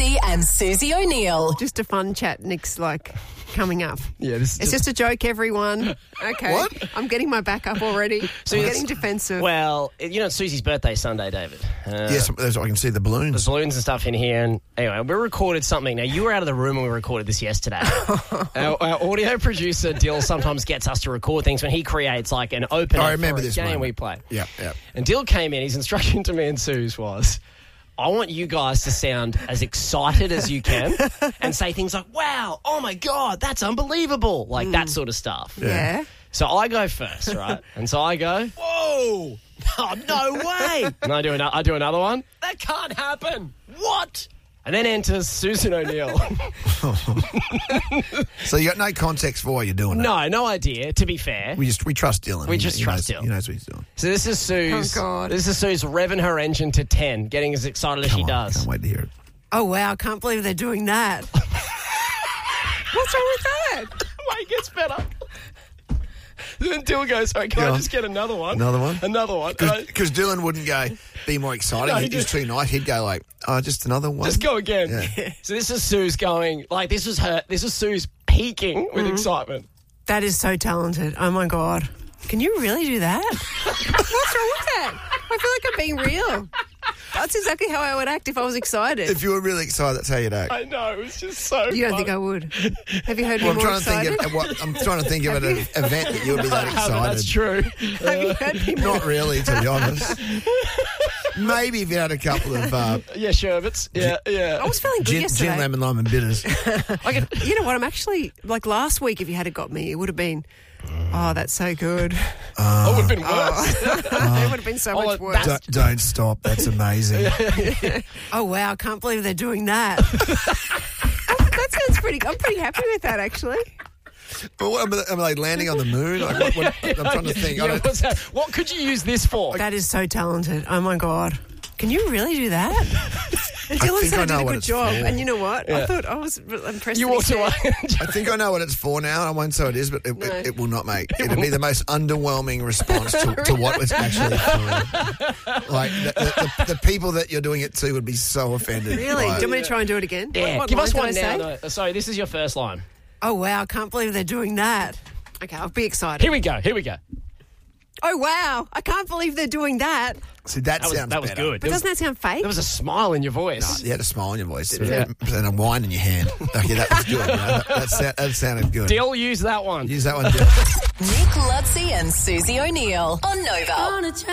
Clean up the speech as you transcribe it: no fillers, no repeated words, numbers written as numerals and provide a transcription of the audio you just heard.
Lutzi and Susie O'Neill. Just a fun chat, Nick's coming up. Yeah, this is It's just a joke, everyone. Okay. What? I'm getting my back up already. So I'm it's- getting defensive. Well, it's Susie's birthday Sunday, David. Yes, I can see the balloons. The balloons and stuff in here. And anyway, we recorded something. Now, you were out of the room when we recorded this yesterday. our audio producer, Dill, sometimes gets us to record things when he creates an opener I remember for a this game moment. we play. Yeah. And Dill came in. His instruction to me and Suze was, I want you guys to sound as excited as you can and say things like, wow, oh my God, that's unbelievable. That sort of stuff. yeah. So I go first, right? And so I go, whoa, oh, no way. And I do another one. That can't happen. What? And then enters Susan O'Neill. So you got no context for what you're doing. No idea, to be fair. We trust Dylan. We just trust Dylan. He knows what he's doing. So this is Suze. Oh, God. This is Suze revving her engine to 10, getting as excited as she does. Can't wait to hear it. Oh, wow. I can't believe they're doing that. What's wrong with that? Wait, it gets better. Then Dill goes, sorry, can Go I on. just get another one? Another one? Another one. Because Dylan wouldn't go, be more exciting. No, he He's too nice. He'd go just another one. Just go again. Yeah. So this is Suze going, this is Suze peaking with excitement. That is so talented. Oh, my God. Can you really do that? What's wrong with that? I feel like I'm being real. That's exactly how I would act if I was excited. If you were really excited, that's how you'd act. I know, it was just so You don't fun. think I would? Have you heard me Well, I'm more trying to excited? think of an event that you would be that excited. That's true. Have you heard me more? Not really, to be honest. Maybe if you had a couple of Yeah, sherbets. Yeah. I was feeling good gin, yesterday. lemon, lime, and bitters. You know what? I'm actually, last week, if you had got me, it would have been, oh, that's so good. It would have been worse. It would have been so much worse. Don't stop. That's amazing. Oh, wow. I can't believe they're doing that. That sounds I'm pretty happy with that, actually. But what, am I landing on the moon? I'm trying to think. I Yeah, don't- what's that? What could you use this for? That is so talented. Oh, my God. Can you really do that? And I Dylan think said I I did know a what good it's job. for. And you know what? Yeah. I thought I was impressed. You that he walked said- away. I think I know what it's for now. I won't say it is, but it will not make. It'll be the most underwhelming response to what it's actually for. The people that you're doing it to would be so offended. Really? Do you want me to try and do it again? Yeah, What give us line one did I now. say? No. Sorry, this is your first line. Oh, wow. I can't believe they're doing that. Okay, I'll be excited. Here we go. Oh, wow. I can't believe they're doing that. See, that That sounds was better. good. But doesn't that sound fake? There was a smile in your voice. You had a smile on your voice Yeah. and a wine in your hand. Okay, that was good. That sounded good. Dill, use that one. Use that one, Dill. Nick Lutzi and Susie O'Neill on Nova.